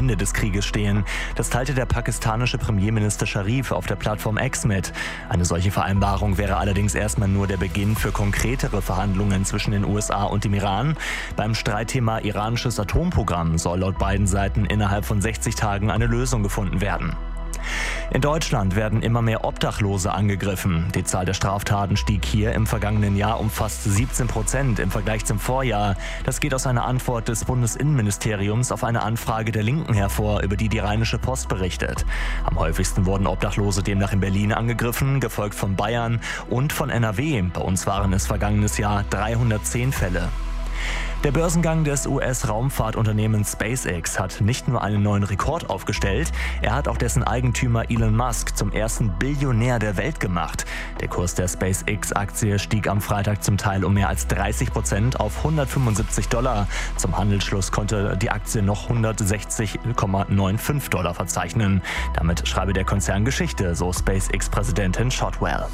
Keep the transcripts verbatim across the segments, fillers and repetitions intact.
Ende des Krieges stehen. Das teilte der pakistanische Premierminister Sharif auf der Plattform X mit. Eine solche Vereinbarung wäre allerdings erstmal nur der Beginn für konkretere Verhandlungen zwischen den U S A und dem Iran. Beim Streitthema iranisches Atomprogramm soll laut beiden Seiten innerhalb von sechzig Tagen eine Lösung gefunden werden. In Deutschland werden immer mehr Obdachlose angegriffen. Die Zahl der Straftaten stieg hier im vergangenen Jahr um fast siebzehn Prozent im Vergleich zum Vorjahr. Das geht aus einer Antwort des Bundesinnenministeriums auf eine Anfrage der Linken hervor, über die die Rheinische Post berichtet. Am häufigsten wurden Obdachlose demnach in Berlin angegriffen, gefolgt von Bayern und von N R W. Bei uns waren es vergangenes Jahr dreihundertzehn Fälle. Der Börsengang des U S-Raumfahrtunternehmens SpaceX hat nicht nur einen neuen Rekord aufgestellt, er hat auch dessen Eigentümer Elon Musk zum ersten Billionär der Welt gemacht. Der Kurs der SpaceX-Aktie stieg am Freitag zum Teil um mehr als dreißig Prozent auf hundertfünfundsiebzig Dollar. Zum Handelsschluss konnte die Aktie noch hundertsechzig Komma fünfundneunzig Dollar verzeichnen. Damit schreibe der Konzern Geschichte, so SpaceX-Präsidentin Shotwell.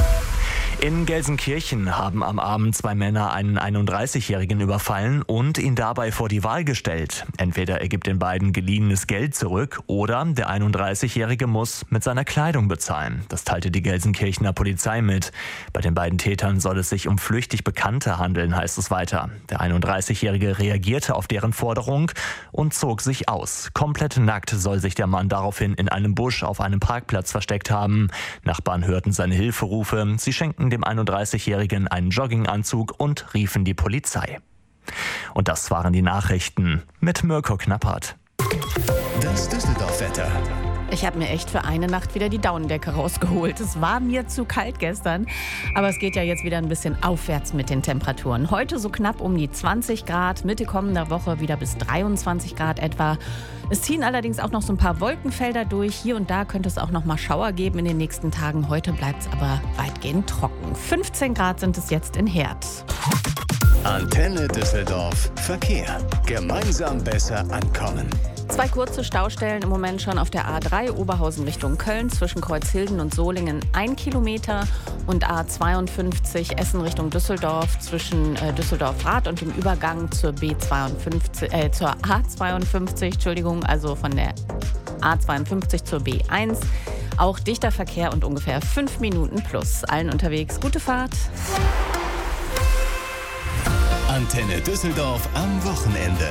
In Gelsenkirchen haben am Abend zwei Männer einen einunddreißigjährigen überfallen und ihn dabei vor die Wahl gestellt. Entweder er gibt den beiden geliehenes Geld zurück oder der einunddreißigjährige muss mit seiner Kleidung bezahlen. Das teilte die Gelsenkirchener Polizei mit. Bei den beiden Tätern soll es sich um flüchtig Bekannte handeln, heißt es weiter. Der einunddreißigjährige reagierte auf deren Forderung und zog sich aus. Komplett nackt soll sich der Mann daraufhin in einem Busch auf einem Parkplatz versteckt haben. Nachbarn hörten seine Hilferufe. Sie schenkten dem einunddreißigjährigen einen Jogginganzug und riefen die Polizei. Und das waren die Nachrichten mit Mirko Knappert. Das Düsseldorf-Wetter. Ich habe mir echt für eine Nacht wieder die Daunendecke rausgeholt. Es war mir zu kalt gestern, aber es geht ja jetzt wieder ein bisschen aufwärts mit den Temperaturen. Heute so knapp um die zwanzig Grad, Mitte kommender Woche wieder bis dreiundzwanzig Grad etwa. Es ziehen allerdings auch noch so ein paar Wolkenfelder durch. Hier und da könnte es auch noch mal Schauer geben in den nächsten Tagen. Heute bleibt es aber weitgehend trocken. fünfzehn Grad sind es jetzt in Herth. Antenne Düsseldorf. Verkehr. Gemeinsam besser ankommen. Zwei kurze Staustellen im Moment schon auf der A drei Oberhausen Richtung Köln zwischen Kreuzhilden und Solingen ein Kilometer und A zweiundfünfzig Essen Richtung Düsseldorf zwischen äh, Düsseldorf-Rath und dem Übergang zur B zweiundfünfzig, äh, zur A zweiundfünfzig, Entschuldigung, also von der A zweiundfünfzig zur B eins. Auch dichter Verkehr und ungefähr fünf Minuten plus. Allen unterwegs gute Fahrt. Antenne Düsseldorf am Wochenende.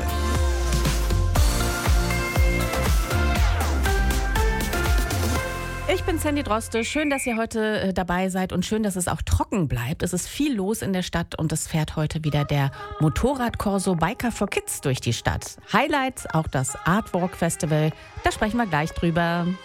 Ich bin Sandy Droste. Schön, dass ihr heute äh, dabei seid und schön, dass es auch trocken bleibt. Es ist viel los in der Stadt und es fährt heute wieder der Motorradkorso Biker for Kids durch die Stadt. Highlights auch das Artwalk Festival. Da sprechen wir gleich drüber.